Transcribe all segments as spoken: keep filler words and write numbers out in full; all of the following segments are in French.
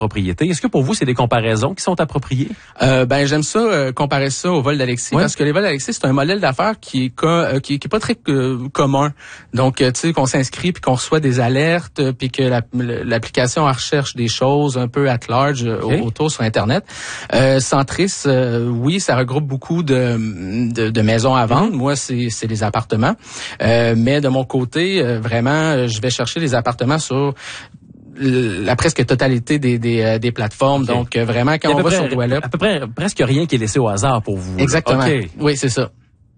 propriété. Est-ce que pour vous, c'est des comparaisons qui sont appropriées? Euh, ben j'aime ça euh, comparer ça au vol d'Alexis ouais. parce que les vols d'Alexis, c'est un modèle d'affaires qui est co- euh, qui, qui est pas très euh, commun. Donc euh, tu sais qu'on s'inscrit puis qu'on reçoit des alertes euh, puis que la, l'application recherche des choses un peu at large okay. autour sur internet. Euh, Centris, euh, oui, ça regroupe beaucoup de de, de maisons à vendre. Mm-hmm. Moi, c'est c'est les appartements. Euh, mais de mon côté, euh, vraiment, je vais chercher les appartements sur la presque totalité des des, des plateformes. Okay. Donc vraiment quand on va près, sur Dwelleup, à peu près presque rien qui est laissé au hasard pour vous. Exactement. Okay. Oui, c'est ça.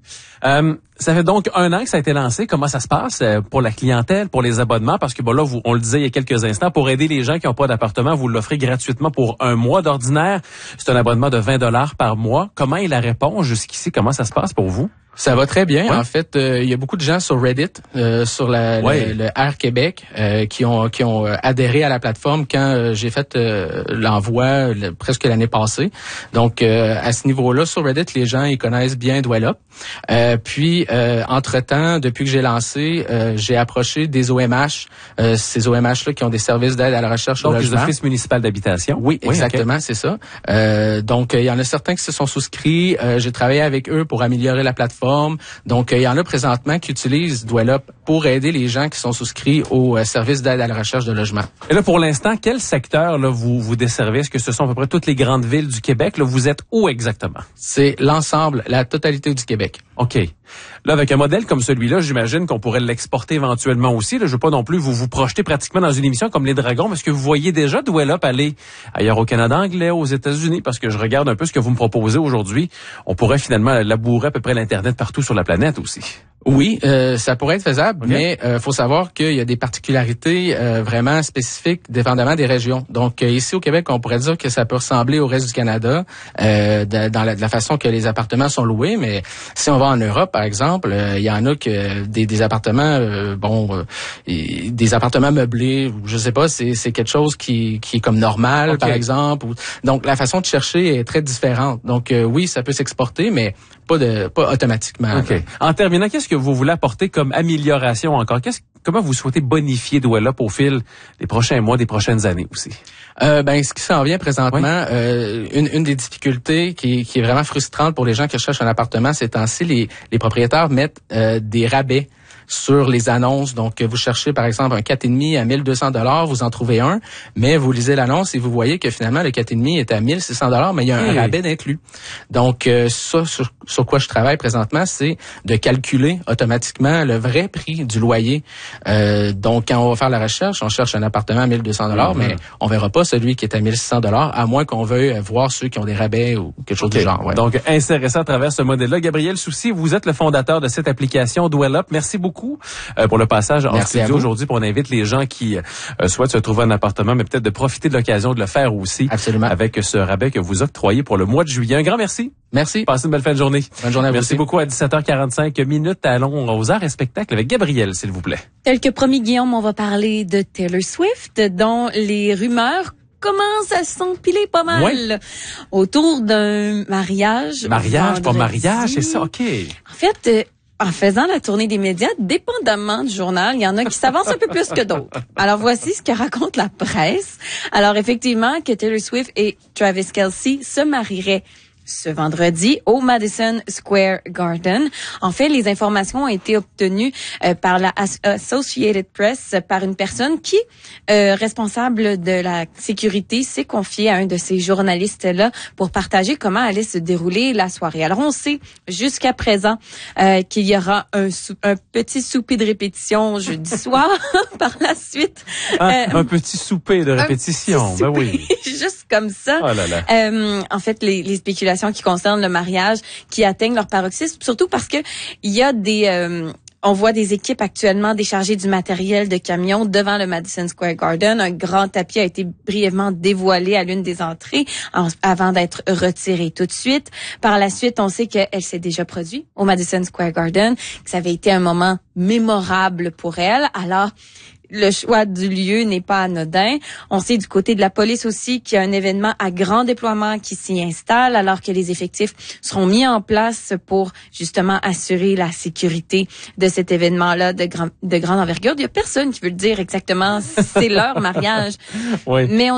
Euh, ça fait donc un an que ça a été lancé. Comment ça se passe pour la clientèle, pour les abonnements? Parce que bon là, vous, on le disait il y a quelques instants, pour aider les gens qui n'ont pas d'appartement, vous l'offrez gratuitement pour un mois d'ordinaire. C'est un abonnement de vingt dollars par mois. Comment est la réponse jusqu'ici? Comment ça se passe pour vous? Ça va très bien. Ouais. En fait, euh, il y a beaucoup de gens sur Reddit, euh, sur la, ouais. le, le Air Québec, euh, qui ont qui ont adhéré à la plateforme quand euh, j'ai fait euh, l'envoi le, presque l'année passée. Donc, euh, à ce niveau-là, sur Reddit, les gens ils connaissent bien Dwelleup. Euh, puis, euh, entre-temps, depuis que j'ai lancé, euh, j'ai approché des O M H, euh, ces O M H-là qui ont des services d'aide à la recherche donc, de logement. Donc, les offices municipaux d'habitation. Oui, oui exactement, okay. c'est ça. Euh, donc, il y en a certains qui se sont souscrits. Euh, j'ai travaillé avec eux pour améliorer la plateforme. Donc, il y en a présentement qui utilisent Dwelleup pour aider les gens qui sont souscrits au euh, service d'aide à la recherche de logement. Et là, pour l'instant, quel secteur là vous vous desservez? Est-ce que ce sont à peu près toutes les grandes villes du Québec? Là, vous êtes où exactement? C'est l'ensemble, la totalité du Québec. OK. Là, avec un modèle comme celui-là, j'imagine qu'on pourrait l'exporter éventuellement aussi. Là, je veux pas non plus vous vous projeter pratiquement dans une émission comme Les Dragons. Est-ce que vous voyez déjà Dwelleup aller ailleurs au Canada anglais, aux États-Unis? Parce que je regarde un peu ce que vous me proposez aujourd'hui. On pourrait finalement labourer à peu près l'Internet partout sur la planète aussi. Oui, euh, ça pourrait être faisable, okay. mais euh, faut savoir qu'il y a des particularités euh, vraiment spécifiques dépendamment des régions. Donc euh, ici au Québec, on pourrait dire que ça peut ressembler au reste du Canada euh, de, dans la, de la façon que les appartements sont loués, mais si on va en Europe, par exemple, euh, il y en a que des, des appartements, euh, bon, euh, des appartements meublés, je sais pas, c'est, c'est quelque chose qui, qui est comme normal, okay. par exemple. Ou, donc la façon de chercher est très différente. Donc euh, oui, ça peut s'exporter, mais pas de pas automatiquement. Okay. En terminant, qu'est-ce que vous voulez apporter comme amélioration encore? Qu'est-ce, comment vous souhaitez bonifier Dwelleup au fil des prochains mois, des prochaines années aussi? Euh, ben, ce qui s'en vient présentement, oui. euh, une, une des difficultés qui, qui est vraiment frustrante pour les gens qui recherchent un appartement, ces temps-ci, les, les propriétaires mettent euh, des rabais sur les annonces. Donc, vous cherchez, par exemple, un quatre virgule cinq à mille deux cents dollars, vous en trouvez un, mais vous lisez l'annonce et vous voyez que finalement, le quatre virgule cinq est à mille six cents dollars, mais il y a un hey. rabais d'inclus. Donc, euh, ça, sur, sur quoi je travaille présentement, c'est de calculer automatiquement le vrai prix du loyer. Euh, donc, quand on va faire la recherche, on cherche un appartement à mille deux cents dollars, mm-hmm. mais on verra pas celui qui est à mille six cents dollars, à moins qu'on veuille voir ceux qui ont des rabais ou quelque chose okay. du genre. Ouais. Donc, insérer ça à travers ce modèle-là. Gabriel Soucy, vous êtes le fondateur de cette application Dwelleup. Merci beaucoup. Euh, pour le passage en Merci studio aujourd'hui. On invite les gens qui euh, souhaitent se trouver un appartement, mais peut-être de profiter de l'occasion de le faire aussi. Absolument. Avec ce rabais que vous octroyez pour le mois de juillet. Un grand merci. Merci. Passez une belle fin de journée. Bonne journée à vous Merci aussi. beaucoup. À dix-sept heures quarante-cinq minutes, allons aux arts et spectacles avec Gabriel, s'il vous plaît. Tel que promis, Guillaume, on va parler de Taylor Swift, dont les rumeurs commence à s'empiler pas mal ouais. autour d'un mariage. Mariage, pas mariage, c'est ça, OK. En fait, euh, en faisant la tournée des médias, dépendamment du journal, il y en a qui s'avancent un peu plus que d'autres. Alors, voici ce que raconte la presse. Alors, effectivement, que Taylor Swift et Travis Kelce se marieraient ce vendredi au Madison Square Garden. En fait, les informations ont été obtenues euh, par la Associated Press par une personne qui, euh, responsable de la sécurité, s'est confiée à un de ces journalistes-là pour partager comment allait se dérouler la soirée. Alors, on sait jusqu'à présent euh, qu'il y aura un, sou- un petit souper de répétition jeudi soir. Par la suite... Ah, euh, un petit souper de répétition, ben oui. Juste comme ça. Oh là là. Euh, en fait, les, les spéculations qui concernent le mariage qui atteignent leur paroxysme, surtout parce que il y a des euh, on voit des équipes actuellement décharger du matériel de camions devant le Madison Square Garden. Un grand tapis a été brièvement dévoilé à l'une des entrées en, avant d'être retiré tout de suite. Par la suite, on sait qu'elle s'est déjà produite au Madison Square Garden, que ça avait été un moment mémorable pour elle. Alors, le choix du lieu n'est pas anodin. On sait du côté de la police aussi qu'il y a un événement à grand déploiement qui s'y installe alors que les effectifs seront mis en place pour justement assurer la sécurité de cet événement-là de, grand, de grande envergure. Il y a personne qui veut le dire exactement, c'est leur mariage. Oui. Mais on dirait que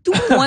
tout moins